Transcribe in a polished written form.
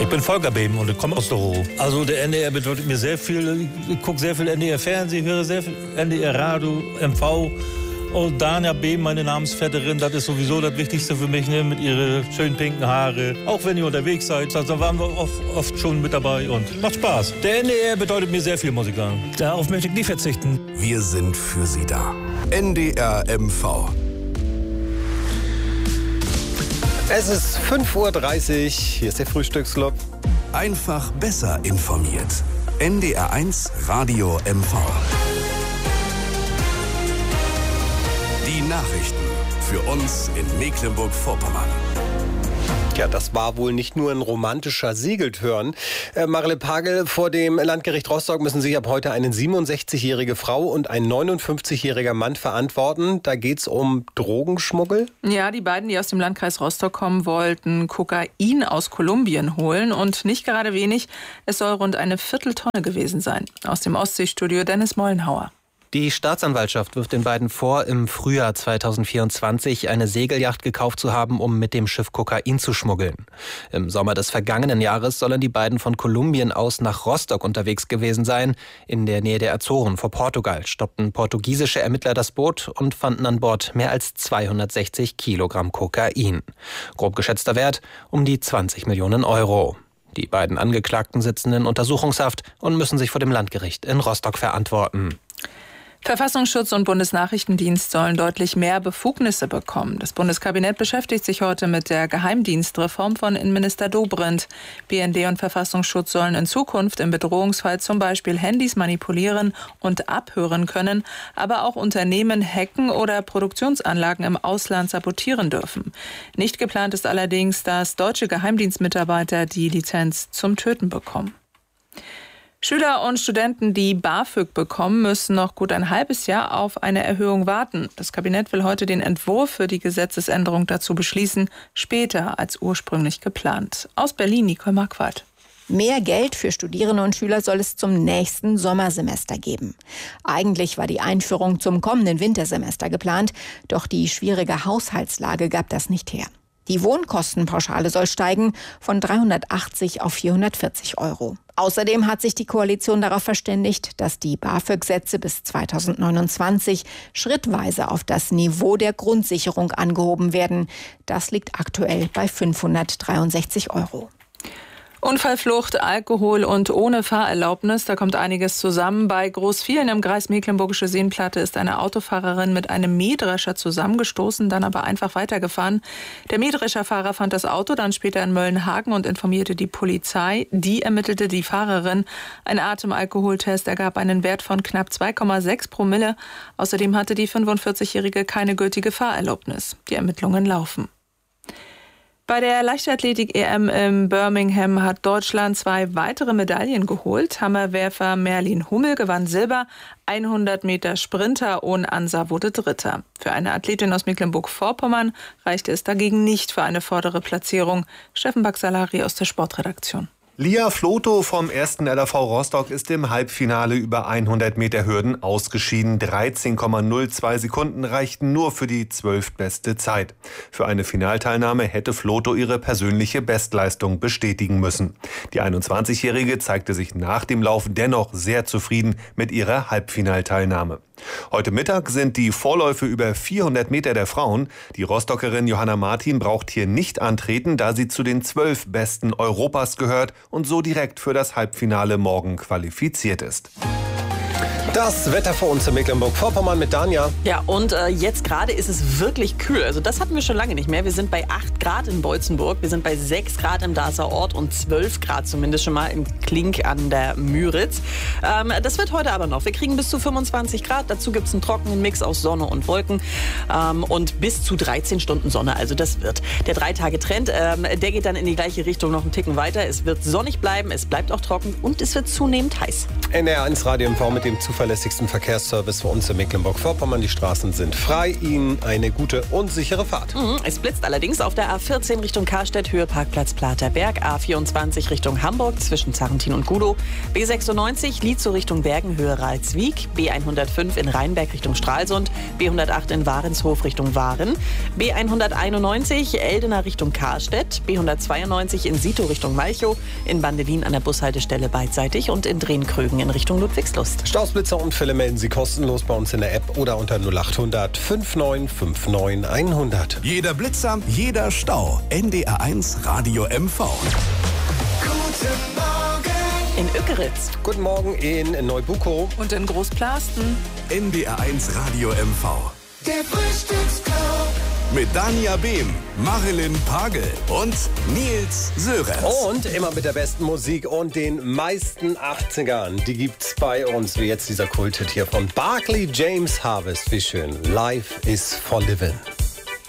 Ich bin Volker Beben und ich komme aus der Ruhr. Also der NDR bedeutet mir sehr viel. Ich gucke sehr viel NDR-Fernsehen, höre sehr viel NDR-Radio, MV. Und Dania Beben, meine Namensvetterin, das ist sowieso das Wichtigste für mich, ne? Mit ihren schönen pinken Haare. Auch wenn ihr unterwegs seid, da waren wir oft schon mit dabei und macht Spaß. Der NDR bedeutet mir sehr viel, muss ich sagen. Darauf möchte ich nie verzichten. Wir sind für Sie da. NDR MV. Es ist 5:30 Uhr, hier ist der Frühstücksclub. Einfach besser informiert. NDR1 Radio MV. Die Nachrichten für uns in Mecklenburg-Vorpommern. Ja, das war wohl nicht nur ein romantischer Segeltörn. Marle Pagel, vor dem Landgericht Rostock müssen sich ab heute eine 67-jährige Frau und ein 59-jähriger Mann verantworten. Da geht's um Drogenschmuggel. Ja, die beiden, die aus dem Landkreis Rostock kommen, wollten Kokain aus Kolumbien holen. Und nicht gerade wenig, es soll rund eine Vierteltonne gewesen sein. Aus dem Ostseestudio Dennis Mollenhauer. Die Staatsanwaltschaft wirft den beiden vor, im Frühjahr 2024 eine Segelyacht gekauft zu haben, um mit dem Schiff Kokain zu schmuggeln. Im Sommer des vergangenen Jahres sollen die beiden von Kolumbien aus nach Rostock unterwegs gewesen sein. In der Nähe der Azoren vor Portugal stoppten portugiesische Ermittler das Boot und fanden an Bord mehr als 260 Kilogramm Kokain. Grob geschätzter Wert um die 20 Millionen Euro. Die beiden Angeklagten sitzen in Untersuchungshaft und müssen sich vor dem Landgericht in Rostock verantworten. Verfassungsschutz und Bundesnachrichtendienst sollen deutlich mehr Befugnisse bekommen. Das Bundeskabinett beschäftigt sich heute mit der Geheimdienstreform von Innenminister Dobrindt. BND und Verfassungsschutz sollen in Zukunft im Bedrohungsfall zum Beispiel Handys manipulieren und abhören können, aber auch Unternehmen hacken oder Produktionsanlagen im Ausland sabotieren dürfen. Nicht geplant ist allerdings, dass deutsche Geheimdienstmitarbeiter die Lizenz zum Töten bekommen. Schüler und Studenten, die BAföG bekommen, müssen noch gut ein halbes Jahr auf eine Erhöhung warten. Das Kabinett will heute den Entwurf für die Gesetzesänderung dazu beschließen, später als ursprünglich geplant. Aus Berlin, Nicole Marquardt. Mehr Geld für Studierende und Schüler soll es zum nächsten Sommersemester geben. Eigentlich war die Einführung zum kommenden Wintersemester geplant, doch die schwierige Haushaltslage gab das nicht her. Die Wohnkostenpauschale soll steigen von 380 auf 440 Euro. Außerdem hat sich die Koalition darauf verständigt, dass die BAföG-Sätze bis 2029 schrittweise auf das Niveau der Grundsicherung angehoben werden. Das liegt aktuell bei 563 Euro. Unfallflucht, Alkohol und ohne Fahrerlaubnis, da kommt einiges zusammen. Bei Großvielen im Kreis Mecklenburgische Seenplatte ist eine Autofahrerin mit einem Mähdrescher zusammengestoßen, dann aber einfach weitergefahren. Der Mähdrescherfahrer fand das Auto dann später in Möllenhagen und informierte die Polizei. Die ermittelte die Fahrerin. Ein Atemalkoholtest ergab einen Wert von knapp 2,6 Promille. Außerdem hatte die 45-Jährige keine gültige Fahrerlaubnis. Die Ermittlungen laufen. Bei der Leichtathletik-EM in Birmingham hat Deutschland 2 weitere Medaillen geholt. Hammerwerfer Merlin Hummel gewann Silber, 100 Meter Sprinter Ohn Ansa wurde Dritter. Für eine Athletin aus Mecklenburg-Vorpommern reichte es dagegen nicht für eine vordere Platzierung. Steffen Baxalari aus der Sportredaktion. Lia Floto vom 1. LAV Rostock ist im Halbfinale über 100 Meter Hürden ausgeschieden. 13,02 Sekunden reichten nur für die 12. beste Zeit. Für eine Finalteilnahme hätte Floto ihre persönliche Bestleistung bestätigen müssen. Die 21-Jährige zeigte sich nach dem Lauf dennoch sehr zufrieden mit ihrer Halbfinalteilnahme. Heute Mittag sind die Vorläufe über 400 Meter der Frauen. Die Rostockerin Johanna Martin braucht hier nicht antreten, da sie zu den 12 Besten Europas gehört und so direkt für das Halbfinale morgen qualifiziert ist. Das Wetter für uns in Mecklenburg-Vorpommern mit Dania. Ja, und jetzt gerade ist es wirklich kühl. Also das hatten wir schon lange nicht mehr. Wir sind bei 8 Grad in Beutzenburg, wir sind bei 6 Grad im Darßer Ort und 12 Grad zumindest schon mal im Klink an der Müritz. Das wird heute aber noch. Wir kriegen bis zu 25 Grad. Dazu gibt es einen trockenen Mix aus Sonne und Wolken und bis zu 13 Stunden Sonne. Also das wird der 3-Tage-Trend. Der geht dann in die gleiche Richtung noch einen Ticken weiter. Es wird sonnig bleiben, es bleibt auch trocken und es wird zunehmend heiß. NDR1 Radio MV mit dem Zuverlässigen zuverlässigsten Verkehrsservice für uns in Mecklenburg-Vorpommern. Die Straßen sind frei. Ihnen eine gute und sichere Fahrt. Es blitzt allerdings auf der A14 Richtung Karstedt, Höhe Parkplatz Platerberg, A24 Richtung Hamburg zwischen Zarrentin und Gudow, B96 Lietzow Richtung Bergen, Höhe Ralswiek, B105 in Rheinberg Richtung Stralsund, B108 in Warenshof Richtung Waren, B191 Eldener Richtung Karstedt, B192 in Sito Richtung Malchow, in Bandelin an der Bushaltestelle beidseitig und in Drehenkrögen in Richtung Ludwigslust. Stausblitzer und Fälle melden Sie kostenlos bei uns in der App oder unter 0800 5959 100. Jeder Blitzer, jeder Stau. NDR1 Radio MV. Guten Morgen In Ückeritz. Guten Morgen in Neubukow. Und in Großplasten. NDR1 Radio MV. Der Frühstücksclub. Mit Dania Behm, Marilyn Pagel und Nils Sörenz. Und immer mit der besten Musik und den meisten 80ern. Die gibt's bei uns, wie jetzt dieser Kulthit hier von Barclay James Harvest. Wie schön. Life is for living.